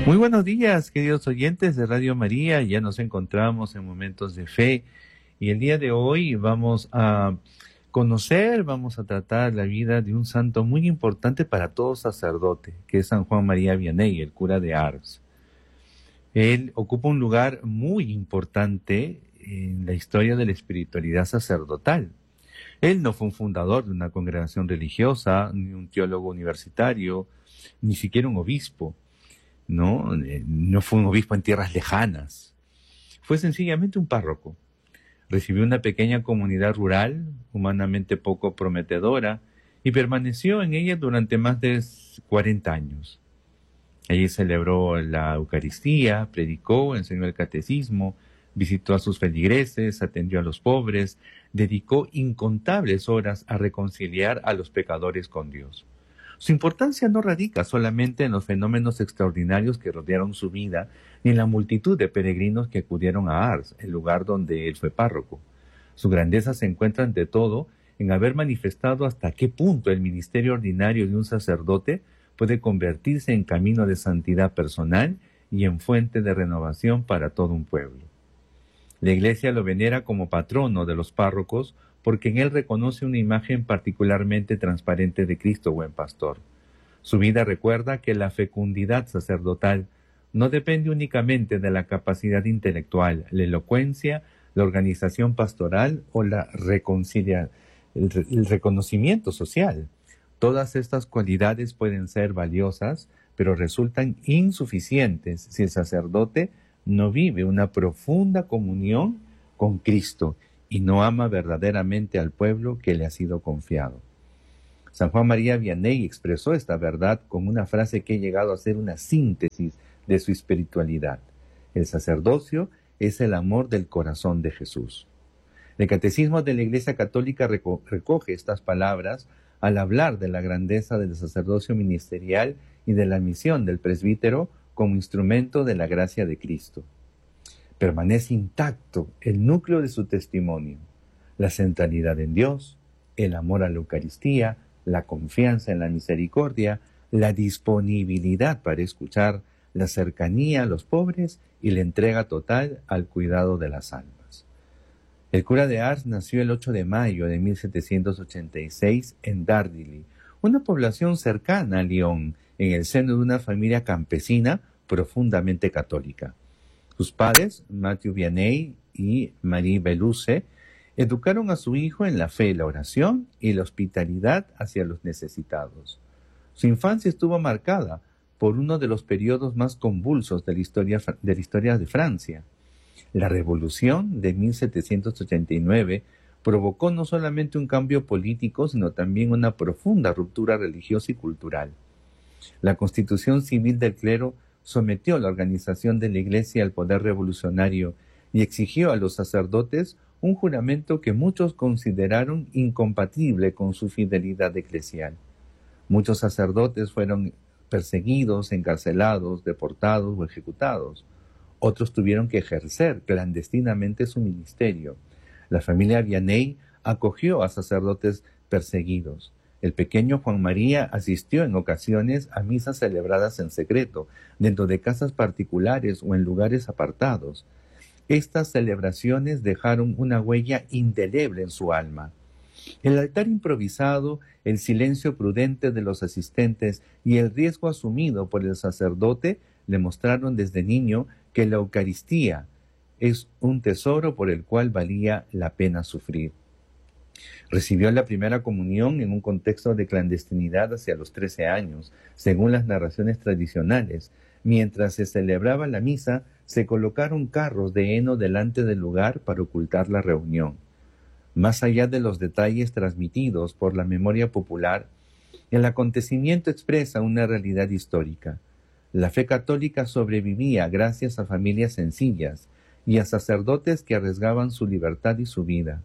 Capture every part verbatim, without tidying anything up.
Muy buenos días, queridos oyentes de Radio María. Ya nos encontramos en momentos de fe y el día de hoy vamos a conocer, vamos a tratar la vida de un santo muy importante para todo sacerdote, que es San Juan María Vianney, el cura de Ars. Él ocupa un lugar muy importante en la historia de la espiritualidad sacerdotal. Él no fue un fundador de una congregación religiosa, ni un teólogo universitario, ni siquiera un obispo. ¿no? No fue un obispo en tierras lejanas. Fue sencillamente un párroco. Recibió una pequeña comunidad rural, humanamente poco prometedora, y permaneció en ella durante más de cuarenta años. Allí celebró la Eucaristía, predicó, enseñó el catecismo, visitó a sus feligreses, atendió a los pobres, dedicó incontables horas a reconciliar a los pecadores con Dios. Su importancia no radica solamente en los fenómenos extraordinarios que rodearon su vida, ni en la multitud de peregrinos que acudieron a Ars, el lugar donde él fue párroco. Su grandeza se encuentra ante todo en haber manifestado hasta qué punto el ministerio ordinario de un sacerdote puede convertirse en camino de santidad personal y en fuente de renovación para todo un pueblo. La Iglesia lo venera como patrono de los párrocos, porque en él reconoce una imagen particularmente transparente de Cristo buen pastor. Su vida recuerda que la fecundidad sacerdotal no depende únicamente de la capacidad intelectual, la elocuencia, la organización pastoral o la reconcilia, el, el reconocimiento social. Todas estas cualidades pueden ser valiosas, pero resultan insuficientes si el sacerdote no vive una profunda comunión con Cristo y no ama verdaderamente al pueblo que le ha sido confiado. San Juan María Vianney expresó esta verdad con una frase que ha llegado a ser una síntesis de su espiritualidad. El sacerdocio es el amor del corazón de Jesús. El Catecismo de la Iglesia Católica reco- recoge estas palabras al hablar de la grandeza del sacerdocio ministerial y de la misión del presbítero como instrumento de la gracia de Cristo. Permanece intacto el núcleo de su testimonio, la centralidad en Dios, el amor a la Eucaristía, la confianza en la misericordia, la disponibilidad para escuchar, la cercanía a los pobres y la entrega total al cuidado de las almas. El cura de Ars nació el ocho de mayo de mil setecientos ochenta y seis en Dardilly, una población cercana a Lyon, en el seno de una familia campesina profundamente católica. Sus padres, Mathieu Vianney y Marie Beluce, educaron a su hijo en la fe, la oración y la hospitalidad hacia los necesitados. Su infancia estuvo marcada por uno de los periodos más convulsos de la historia de, la historia de Francia. La Revolución de mil setecientos ochenta y nueve provocó no solamente un cambio político, sino también una profunda ruptura religiosa y cultural. La Constitución Civil del Clero sometió la organización de la Iglesia al poder revolucionario y exigió a los sacerdotes un juramento que muchos consideraron incompatible con su fidelidad eclesial. Muchos sacerdotes fueron perseguidos, encarcelados, deportados o ejecutados. Otros tuvieron que ejercer clandestinamente su ministerio. La familia Vianney acogió a sacerdotes perseguidos. El pequeño Juan María asistió en ocasiones a misas celebradas en secreto, dentro de casas particulares o en lugares apartados. Estas celebraciones dejaron una huella indeleble en su alma. El altar improvisado, el silencio prudente de los asistentes y el riesgo asumido por el sacerdote le mostraron desde niño que la Eucaristía es un tesoro por el cual valía la pena sufrir. Recibió la primera comunión en un contexto de clandestinidad hacia los trece años, según las narraciones tradicionales. Mientras se celebraba la misa, se colocaron carros de heno delante del lugar para ocultar la reunión. Más allá de los detalles transmitidos por la memoria popular, el acontecimiento expresa una realidad histórica. La fe católica sobrevivía gracias a familias sencillas y a sacerdotes que arriesgaban su libertad y su vida.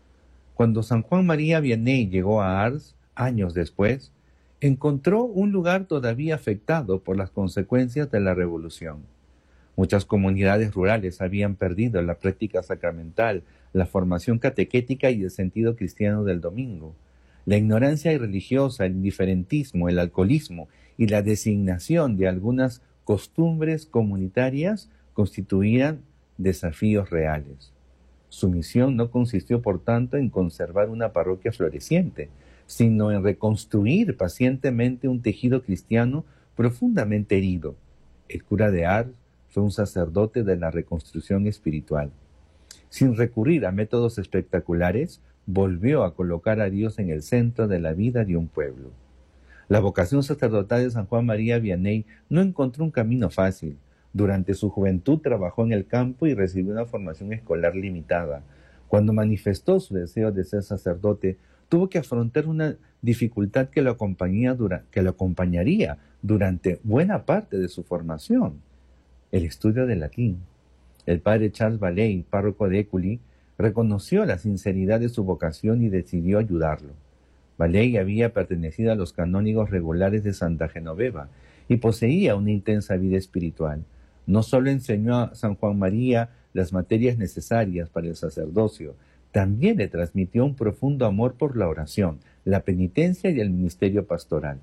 Cuando San Juan María Vianney llegó a Ars, años después, encontró un lugar todavía afectado por las consecuencias de la Revolución. Muchas comunidades rurales habían perdido la práctica sacramental, la formación catequética y el sentido cristiano del domingo. La ignorancia religiosa, el indiferentismo, el alcoholismo y la designación de algunas costumbres comunitarias constituían desafíos reales. Su misión no consistió, por tanto, en conservar una parroquia floreciente, sino en reconstruir pacientemente un tejido cristiano profundamente herido. El cura de Ars fue un sacerdote de la reconstrucción espiritual. Sin recurrir a métodos espectaculares, volvió a colocar a Dios en el centro de la vida de un pueblo. La vocación sacerdotal de San Juan María Vianney no encontró un camino fácil. Durante su juventud trabajó en el campo y recibió una formación escolar limitada. Cuando manifestó su deseo de ser sacerdote, tuvo que afrontar una dificultad que lo, acompañía dura, que lo acompañaría durante buena parte de su formación: el estudio del latín. El padre Charles Valley, párroco de Écully, reconoció la sinceridad de su vocación y decidió ayudarlo. Valley había pertenecido a los canónigos regulares de Santa Genoveva y poseía una intensa vida espiritual. No solo enseñó a San Juan María las materias necesarias para el sacerdocio, también le transmitió un profundo amor por la oración, la penitencia y el ministerio pastoral.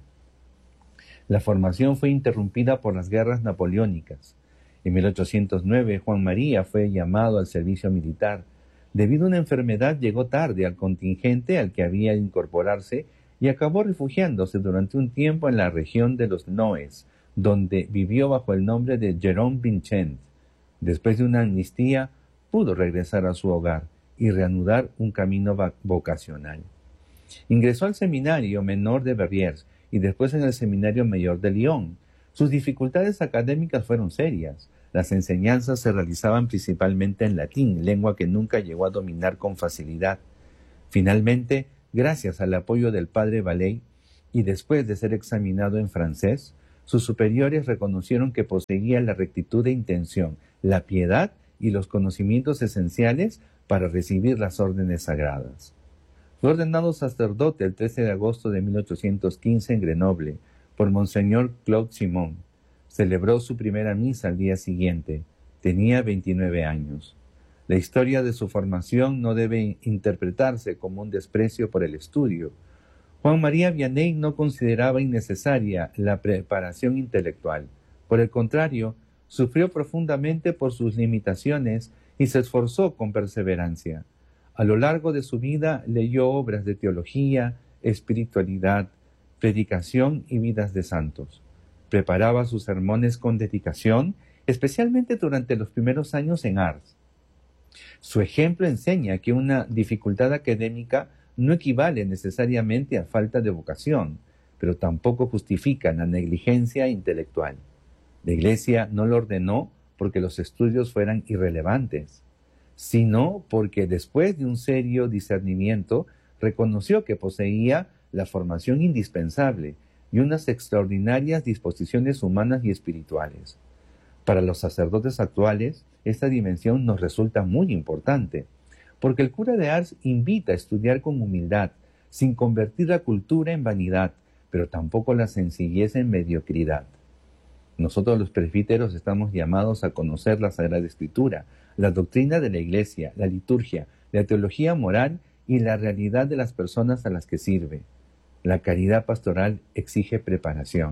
La formación fue interrumpida por las guerras napoleónicas. En mil ochocientos nueve, Juan María fue llamado al servicio militar. Debido a una enfermedad, llegó tarde al contingente al que había de incorporarse y acabó refugiándose durante un tiempo en la región de los Noes, donde vivió bajo el nombre de Jérôme Vincent. Después de una amnistía, pudo regresar a su hogar y reanudar un camino vocacional. Ingresó al seminario menor de Verrières y después en el seminario mayor de Lyon. Sus dificultades académicas fueron serias. Las enseñanzas se realizaban principalmente en latín, lengua que nunca llegó a dominar con facilidad. Finalmente, gracias al apoyo del padre Valley, y después de ser examinado en francés, sus superiores reconocieron que poseía la rectitud de intención, la piedad y los conocimientos esenciales para recibir las órdenes sagradas. Fue ordenado sacerdote el trece de agosto de mil ochocientos quince en Grenoble por Monseñor Claude Simon. Celebró su primera misa al día siguiente. Tenía veintinueve años. La historia de su formación no debe interpretarse como un desprecio por el estudio. Juan María Vianney no consideraba innecesaria la preparación intelectual. Por el contrario, sufrió profundamente por sus limitaciones y se esforzó con perseverancia. A lo largo de su vida leyó obras de teología, espiritualidad, predicación y vidas de santos. Preparaba sus sermones con dedicación, especialmente durante los primeros años en Ars. Su ejemplo enseña que una dificultad académica no equivale necesariamente a falta de vocación, pero tampoco justifica la negligencia intelectual. La Iglesia no lo ordenó porque los estudios fueran irrelevantes, sino porque después de un serio discernimiento reconoció que poseía la formación indispensable y unas extraordinarias disposiciones humanas y espirituales. Para los sacerdotes actuales, esta dimensión nos resulta muy importante, porque el cura de Ars invita a estudiar con humildad, sin convertir la cultura en vanidad, pero tampoco la sencillez en mediocridad. Nosotros los presbíteros estamos llamados a conocer la Sagrada Escritura, la doctrina de la Iglesia, la liturgia, la teología moral y la realidad de las personas a las que sirve. La caridad pastoral exige preparación.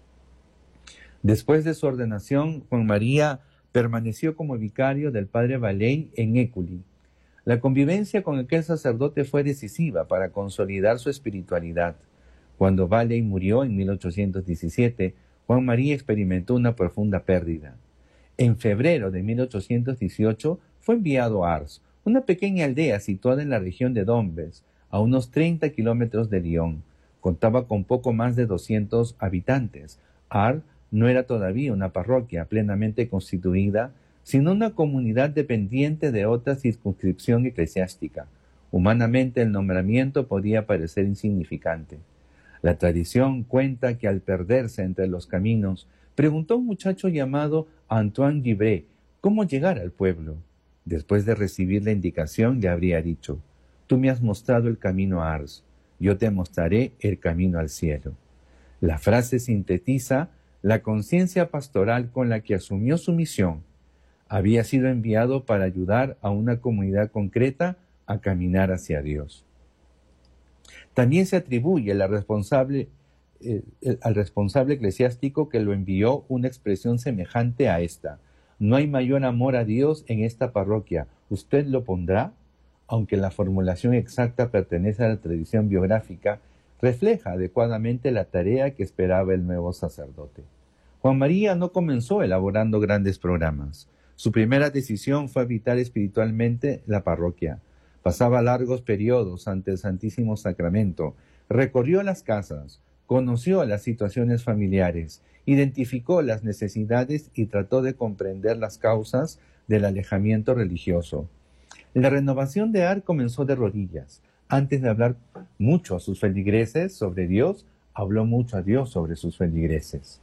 Después de su ordenación, Juan María permaneció como vicario del padre Valley en Écully. La convivencia con aquel sacerdote fue decisiva para consolidar su espiritualidad. Cuando Valley murió en mil ochocientos diecisiete, Juan María experimentó una profunda pérdida. En febrero de mil ochocientos dieciocho fue enviado a Ars, una pequeña aldea situada en la región de Dombes, a unos treinta kilómetros de Lyon. Contaba con poco más de doscientos habitantes. Ars no era todavía una parroquia plenamente constituida, sino una comunidad dependiente de otra circunscripción eclesiástica. Humanamente el nombramiento podía parecer insignificante. La tradición cuenta que al perderse entre los caminos, preguntó a un muchacho llamado Antoine Guibret cómo llegar al pueblo. Después de recibir la indicación le habría dicho: «Tú me has mostrado el camino a Ars, yo te mostraré el camino al cielo». La frase sintetiza la conciencia pastoral con la que asumió su misión. Había sido enviado para ayudar a una comunidad concreta a caminar hacia Dios. También se atribuye la, responsable, eh, el, al responsable eclesiástico que lo envió una expresión semejante a esta: no hay mayor amor a Dios en esta parroquia, ¿usted lo pondrá? Aunque la formulación exacta pertenece a la tradición biográfica, refleja adecuadamente la tarea que esperaba el nuevo sacerdote. Juan María no comenzó elaborando grandes programas. Su primera decisión fue habitar espiritualmente la parroquia. Pasaba largos periodos ante el Santísimo Sacramento, recorrió las casas, conoció las situaciones familiares, identificó las necesidades y trató de comprender las causas del alejamiento religioso. La renovación de Ars comenzó de rodillas. Antes de hablar mucho a sus feligreses sobre Dios, habló mucho a Dios sobre sus feligreses.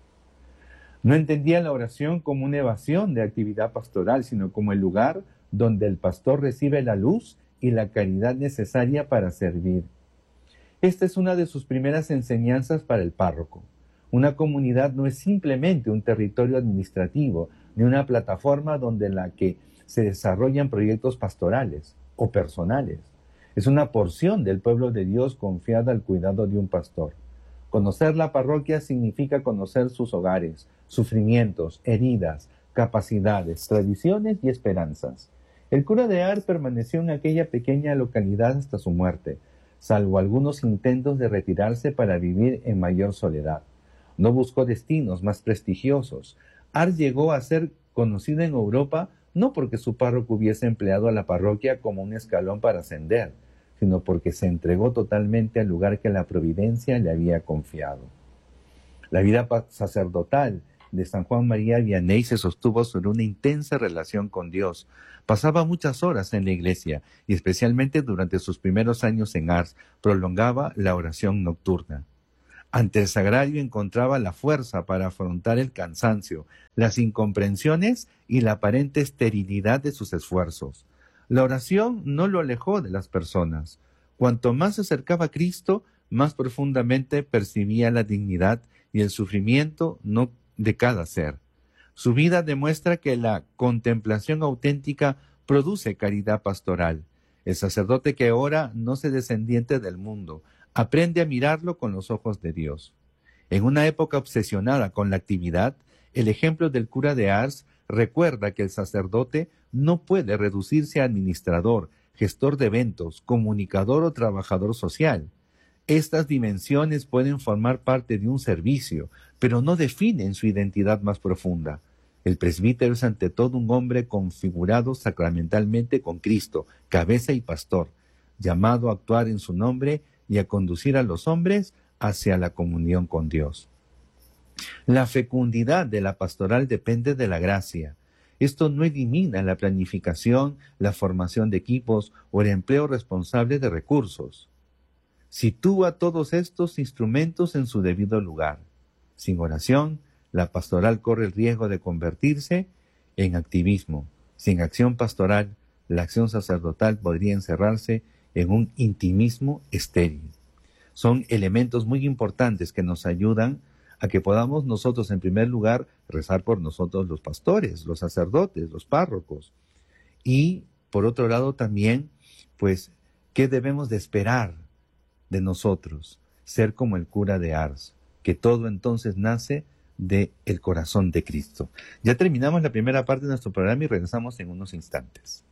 No entendía la oración como una evasión de actividad pastoral, sino como el lugar donde el pastor recibe la luz y la caridad necesaria para servir. Esta es una de sus primeras enseñanzas para el párroco. Una comunidad no es simplemente un territorio administrativo, ni una plataforma donde en la que se desarrollan proyectos pastorales o personales. Es una porción del pueblo de Dios confiada al cuidado de un pastor. Conocer la parroquia significa conocer sus hogares, sufrimientos, heridas, capacidades, tradiciones y esperanzas. El cura de Ars permaneció en aquella pequeña localidad hasta su muerte, salvo algunos intentos de retirarse para vivir en mayor soledad. No buscó destinos más prestigiosos. Ars llegó a ser conocida en Europa no porque su párroco hubiese empleado a la parroquia como un escalón para ascender, sino porque se entregó totalmente al lugar que la providencia le había confiado. La vida sacerdotal de San Juan María Vianney se sostuvo sobre una intensa relación con Dios. Pasaba muchas horas en la iglesia y especialmente durante sus primeros años en Ars prolongaba la oración nocturna. Ante el sagrario encontraba la fuerza para afrontar el cansancio, las incomprensiones y la aparente esterilidad de sus esfuerzos. La oración no lo alejó de las personas. Cuanto más se acercaba a Cristo, más profundamente percibía la dignidad y el sufrimiento no de cada ser. Su vida demuestra que la contemplación auténtica produce caridad pastoral. El sacerdote que ora no se descendiente del mundo, aprende a mirarlo con los ojos de Dios. En una época obsesionada con la actividad, el ejemplo del cura de Ars recuerda que el sacerdote no puede reducirse a administrador, gestor de eventos, comunicador o trabajador social. Estas dimensiones pueden formar parte de un servicio, pero no definen su identidad más profunda. El presbítero es ante todo un hombre configurado sacramentalmente con Cristo, cabeza y pastor, llamado a actuar en su nombre y a conducir a los hombres hacia la comunión con Dios. La fecundidad de la pastoral depende de la gracia. Esto no elimina la planificación, la formación de equipos o el empleo responsable de recursos. Sitúa todos estos instrumentos en su debido lugar. Sin oración, la pastoral corre el riesgo de convertirse en activismo. Sin acción pastoral, la acción sacerdotal podría encerrarse en un intimismo estéril. Son elementos muy importantes que nos ayudan a que podamos nosotros, en primer lugar, rezar por nosotros los pastores, los sacerdotes, los párrocos. Y, por otro lado, también, pues, ¿qué debemos de esperar de nosotros? Ser como el cura de Ars, que todo entonces nace del corazón de Cristo. Ya terminamos la primera parte de nuestro programa y regresamos en unos instantes.